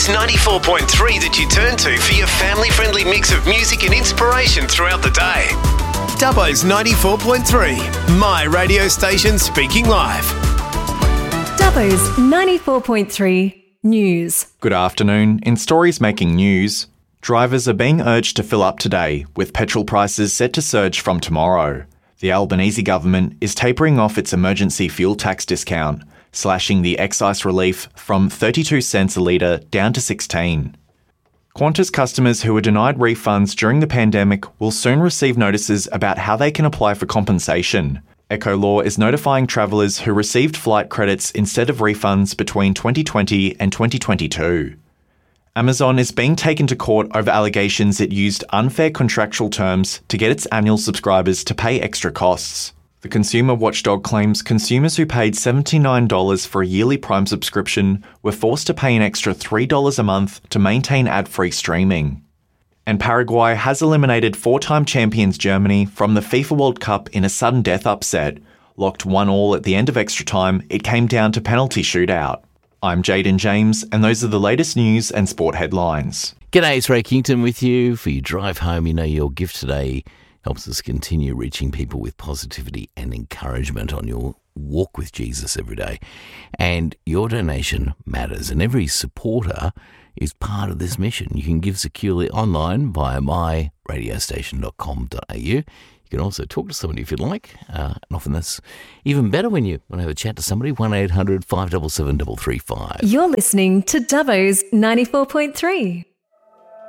Dubbo's 94.3 that you turn to for your family-friendly mix of music and inspiration throughout the day. Dubbo's 94.3, my radio station speaking live. Dubbo's 94.3 News. Good afternoon. In stories making news, drivers are being urged to fill up today, with petrol prices set to surge from tomorrow. The Albanese government is tapering off its emergency fuel tax discount, slashing the excise relief from 32 cents a litre down to 16. Qantas customers who were denied refunds during the pandemic will soon receive notices about how they can apply for compensation. Ecolaw is notifying travellers who received flight credits instead of refunds between 2020 and 2022. Amazon is being taken to court over allegations it used unfair contractual terms to get its annual subscribers to pay extra costs. The consumer watchdog claims consumers who paid $79 for a yearly Prime subscription were forced to pay an extra $3 a month to maintain ad-free streaming. And Paraguay has eliminated four-time champions Germany from the FIFA World Cup in a sudden death upset. Locked 1-1 at the end of extra time, it came down to penalty shootout. I'm Jaden James, and those are the latest news and sport headlines. G'day, it's Ray Kington with you for your drive home. You know, your gift today helps us continue reaching people with positivity and encouragement on your walk with Jesus every day. And your donation matters, and every supporter is part of this mission. You can give securely online via myradiostation.com.au. You can also talk to somebody if you'd like, and often that's even better when you want to have a chat to somebody. 1-800-577-335. You're listening to Dubbo's 94.3.